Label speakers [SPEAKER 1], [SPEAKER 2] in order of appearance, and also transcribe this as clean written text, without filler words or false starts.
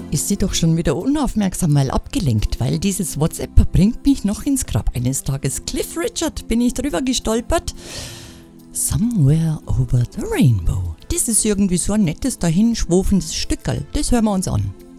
[SPEAKER 1] ist sie doch schon wieder unaufmerksam mal abgelenkt, weil dieses WhatsApp bringt mich noch ins Grab. Eines Tages Cliff Richard bin ich drüber gestolpert. Somewhere over the Rainbow. Das ist irgendwie so ein nettes, dahinschwofendes Stückerl. Das hören wir uns an.